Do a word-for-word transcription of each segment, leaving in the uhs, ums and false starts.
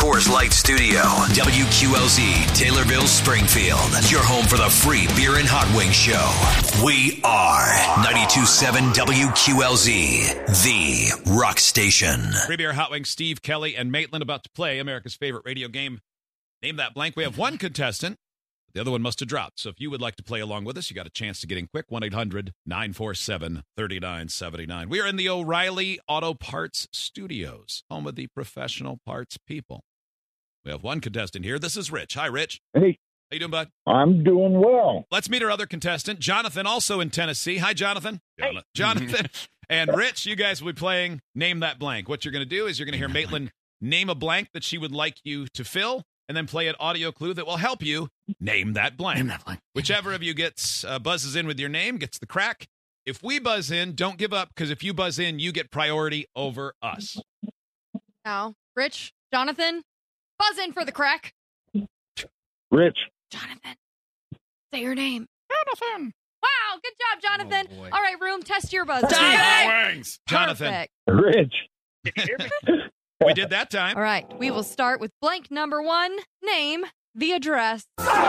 Coors Light Studio. W Q L Z, Taylorville, Springfield. Your home for the free beer and hot wing show. We are ninety-two point seven W Q L Z, the rock station. Free beer, hot wing, Steve, Kelly, and Maitland about to play America's favorite radio game. Name that blank. We have one contestant. The other one must have dropped. So if you would like to play along with us, you got a chance to get in quick. one eight hundred nine four seven three nine seven nine. We are in the O'Reilly Auto Parts Studios, home of the professional parts people. We have one contestant here. This is Rich. Hi, Rich. Hey. How you doing, bud? I'm doing well. Let's meet our other contestant, Jonathan, also in Tennessee. Hi, Jonathan. Hey. Jonathan and Rich, you guys will be playing Name That Blank. What you're going to do is you're going to hear Maitland name a blank that she would like you to fill, and then play an audio clue that will help you name that blank. Name that blank. Whichever of you gets uh, buzzes in with your name gets the crack. If we buzz in, don't give up, because if you buzz in, you get priority over us. Now, Rich, Jonathan, buzz in for the crack. Rich. Jonathan, say your name. Jonathan. Wow, good job, Jonathan. Oh, boy. All right, room, test your buzz. Wings. Jonathan. Perfect. Rich. We did that time. All right, we will start with blank number one. Name the address.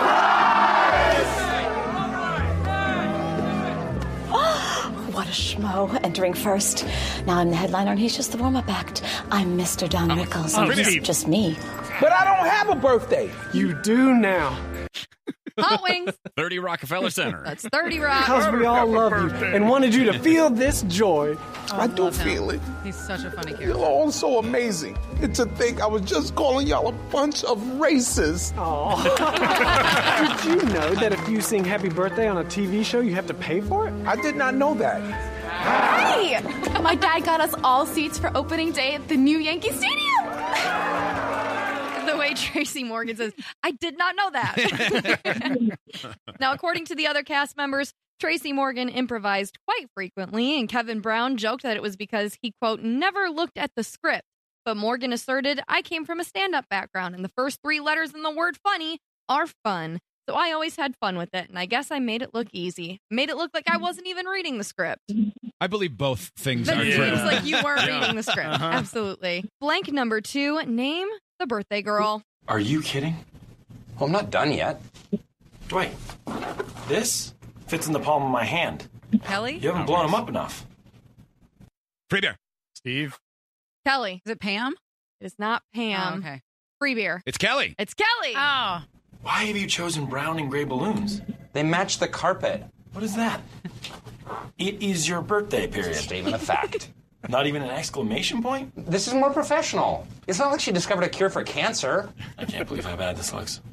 What a schmo, entering first. Now I'm the headliner and he's just the warm-up act. I'm Mister Don Rickles, oh, and he's Steve. just me. But I don't have a birthday. You do now. Hot wings. thirty Rockefeller Center. That's thirty rock. Because we all love you and wanted you to feel this joy. I do feel it. He's such a funny You're character. all so amazing. And to think I was just calling y'all a bunch of racists. Aw. Did you know that if you sing happy birthday on a T V show, you have to pay for it? I did not know that. Hey! My dad got us all seats for opening day at the new Yankee Stadium. The way Tracy Morgan says, I did not know that. Now, according to the other cast members, Tracy Morgan improvised quite frequently, and Kevin Brown joked that it was because he, quote, never looked at the script. But Morgan asserted, I came from a stand-up background, and the first three letters in the word funny are fun. So I always had fun with it, and I guess I made it look easy. Made it look like I wasn't even reading the script. I believe both things That are seems true. like you weren't Yeah. reading the script. Uh-huh. Absolutely. Blank number two, name the birthday girl. Are you kidding? Well, I'm not done yet. Dwight, this fits in the palm of my hand. Kelly? You haven't blown him up enough. Free beer. Steve. Kelly. Is it Pam? It is not Pam. Oh, okay. Free beer. It's Kelly. It's Kelly. Oh. Why have you chosen brown and gray balloons? They match the carpet. What is that? It is your birthday period. Statement of fact. Not even an exclamation point? This is more professional. It's not like she discovered a cure for cancer. I can't believe how bad this looks.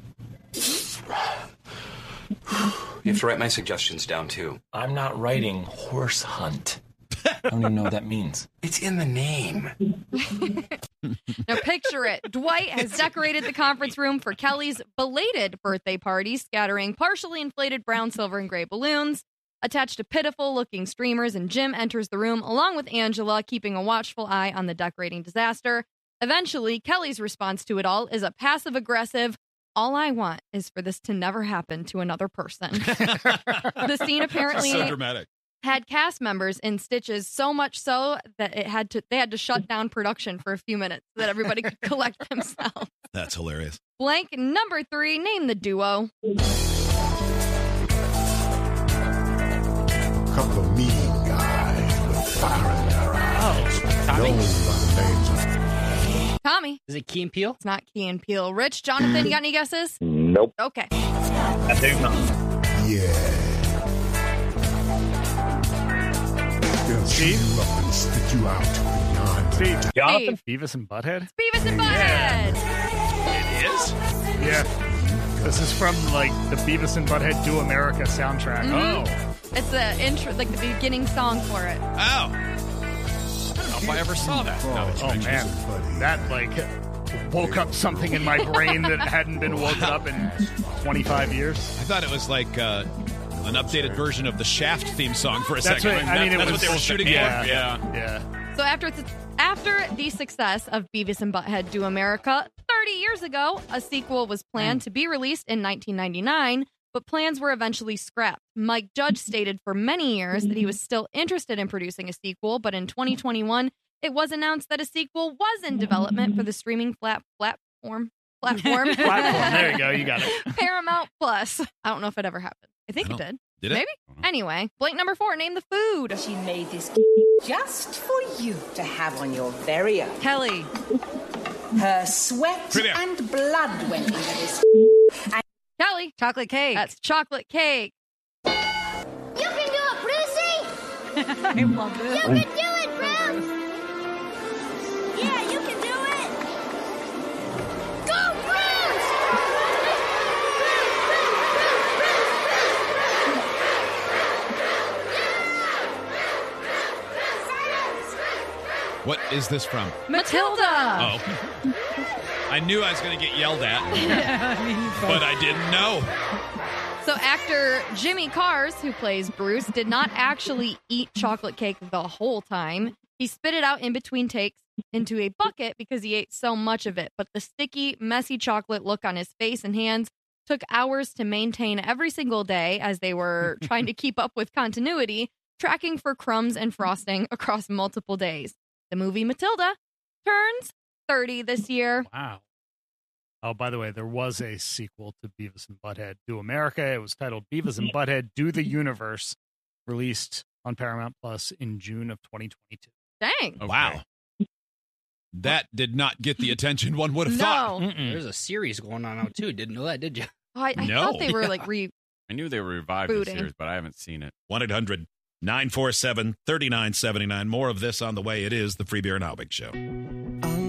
You have to write my suggestions down, too. I'm not writing horse hunt. I don't even know what that means. It's in the name. Now picture it. Dwight has decorated the conference room for Kelly's belated birthday party, scattering partially inflated brown, silver, and gray balloons. Attached to pitiful-looking streamers, and Jim enters the room along with Angela, keeping a watchful eye on the decorating disaster. Eventually, Kelly's response to it all is a passive-aggressive, all I want is for this to never happen to another person. The scene apparently So dramatic. had cast members in stitches, so much so that it had to they had to shut down production for a few minutes so that everybody could collect themselves. That's hilarious. Blank number three, name the duo. Couple of mean guys with fire in their eyes. Oh, Tommy? Known by the names of Tommy. Is it Key and Peele? It's not Key and Peele. Rich, Jonathan, you got any guesses? Nope. Okay. I do not. Yeah. They'll Steve? shoot you up and spit you out beyond Steve. the Jonathan? Steve. Beavis and Butthead? Beavis and Butthead. It is? Yeah. This is from, like, the Beavis and Butthead Do America soundtrack. Mhm. Oh. It's the intro, like the beginning song for it. Oh. I don't know if I ever saw that. now that you Oh, mention man. it. That, like, woke up something in my brain that hadn't been woken up in twenty-five years. I thought it was like uh, an updated version of the Shaft theme song for a That's second. what, I mean, it that's was what they were shooting yeah, for. Yeah. Yeah. So after th- after the success of Beavis and Butthead Do America thirty years ago, a sequel was planned to be released in nineteen ninety-nine, but plans were eventually scrapped. Mike Judge stated for many years that he was still interested in producing a sequel, but in twenty twenty-one, it was announced that a sequel was in development for the streaming flat, flat, platform. Platform. Platform. There you go. You got it. Paramount Plus. I don't know if it ever happened. I think I it don't- did. Did it? Maybe. Anyway, blank number four. Name the food. She made this just for you to have on your very own. Kelly. Her sweat Trivia. and blood went into this. And Kelly. Chocolate cake. That's chocolate cake. You can do it, Brucey! I love it. You can do it, Bruce! Yeah, you can do it! Go, Bruce! What is this from? Matilda. Oh. I knew I was going to get yelled at, but I didn't know. So actor Jimmy Cars, who plays Bruce, did not actually eat chocolate cake the whole time. He spit it out in between takes into a bucket because he ate so much of it. But the sticky, messy chocolate look on his face and hands took hours to maintain every single day as they were trying to keep up with continuity, tracking for crumbs and frosting across multiple days. The movie Matilda turns thirty this year. Wow. Oh, by the way, there was a sequel to Beavis and Butthead Do America. It was titled Beavis and Butthead Do the Universe, released on Paramount Plus in June of twenty twenty-two. Dang. Oh, wow. That did not get the attention one would have No. thought. Mm-mm. There's a series going on now, too. Didn't know that, did you? Oh, I, I No. thought they were like re. I knew they were revived the Booting. series, but I haven't seen it. one eight hundred nine four seven three nine seven nine. More of this on the way. It is the Free Beer and Hot Wings Show.